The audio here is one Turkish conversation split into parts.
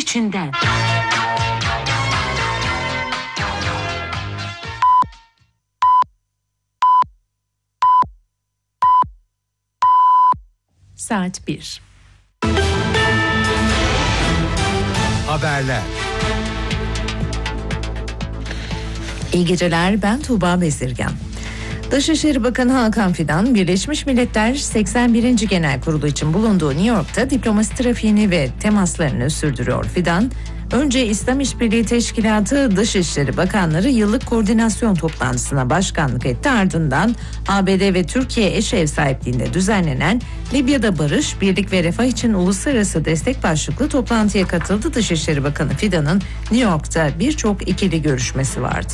içinden. Saat 1. Haberler. İyi geceler, ben Tuğba Bezirgan. Dışişleri Bakanı Hakan Fidan, Birleşmiş Milletler 81. Genel Kurulu için bulunduğu New York'ta diplomasi trafiğini ve temaslarını sürdürüyor. Fidan, önce İslam İşbirliği Teşkilatı Dışişleri Bakanları yıllık koordinasyon toplantısına başkanlık etti. Ardından ABD ve Türkiye eş ev sahipliğinde düzenlenen Libya'da barış, birlik ve refah için uluslararası destek başlıklı toplantıya katıldı. Dışişleri Bakanı Fidan'ın New York'ta birçok ikili görüşmesi vardı.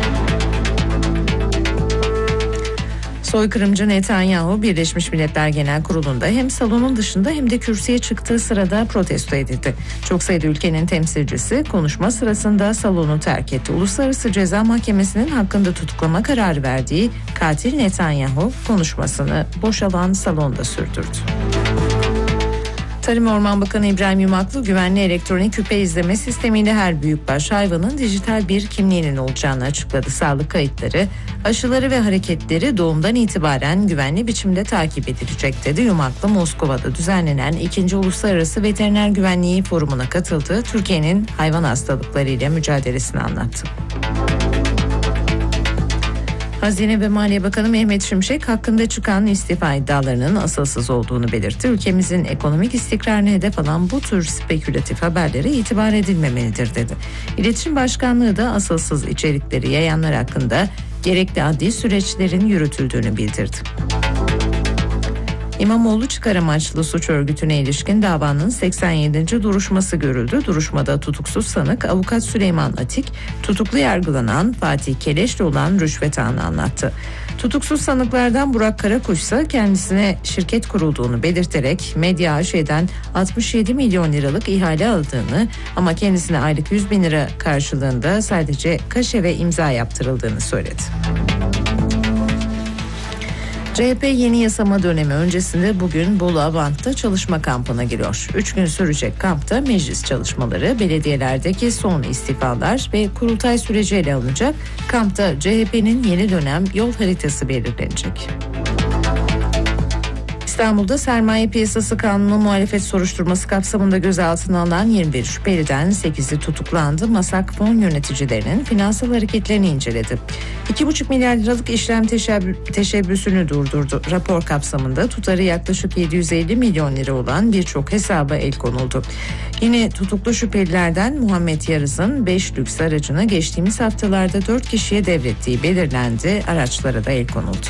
Soykırımcı Netanyahu, Birleşmiş Milletler Genel Kurulu'nda hem salonun dışında hem de kürsüye çıktığı sırada protesto edildi. Çok sayıda ülkenin temsilcisi konuşma sırasında salonu terk etti. Uluslararası Ceza Mahkemesi'nin hakkında tutuklama kararı verdiği katil Netanyahu konuşmasını boşalan salonda sürdürdü. Tarım Orman Bakanı İbrahim Yumaklı, güvenli elektronik küpe izleme sistemiyle her büyükbaş hayvanın dijital bir kimliğinin olacağını açıkladı. Sağlık kayıtları, aşıları ve hareketleri doğumdan itibaren güvenli biçimde takip edilecek dedi. Yumaklı, Moskova'da düzenlenen 2. Uluslararası Veteriner Güvenliği Forumu'na katıldı. Türkiye'nin hayvan hastalıklarıyla mücadelesini anlattı. Hazine ve Maliye Bakanı Mehmet Şimşek hakkında çıkan istifa iddialarının asılsız olduğunu belirtti. Ülkemizin ekonomik istikrarını hedef alan bu tür spekülatif haberlere itibar edilmemelidir dedi. İletişim Başkanlığı da asılsız içerikleri yayanlar hakkında gerekli adli süreçlerin yürütüldüğünü bildirdi. İmamoğlu çıkar amaçlı suç örgütüne ilişkin davanın 87. duruşması görüldü. Duruşmada tutuksuz sanık avukat Süleyman Atik, tutuklu yargılanan Fatih Keleş'le olan rüşvet ağını anlattı. Tutuksuz sanıklardan Burak Karakuş ise kendisine şirket kurulduğunu belirterek Medya AŞ'den 67 milyon liralık ihale aldığını ama kendisine aylık 100 bin lira karşılığında sadece kaşe ve imza yaptırıldığını söyledi. CHP yeni yasama dönemi öncesinde bugün Bolu Avant'ta çalışma kampına giriyor. 3 gün sürecek kampta meclis çalışmaları, belediyelerdeki son istifalar ve kurultay süreci ele alınacak. Kampta CHP'nin yeni dönem yol haritası belirlenecek. İstanbul'da Sermaye Piyasası Kanunu muhalefet soruşturması kapsamında gözaltına alınan 21 şüpheliden 8'i tutuklandı. Masak fon yöneticilerinin finansal hareketlerini inceledi. 2,5 milyar liralık işlem teşebbüsünü durdurdu. Rapor kapsamında tutarı yaklaşık 750 milyon lira olan birçok hesaba el konuldu. Yine tutuklu şüphelilerden Muhammed Yarız'ın 5 lüks aracını geçtiğimiz haftalarda 4 kişiye devrettiği belirlendi. Araçlara da el konuldu.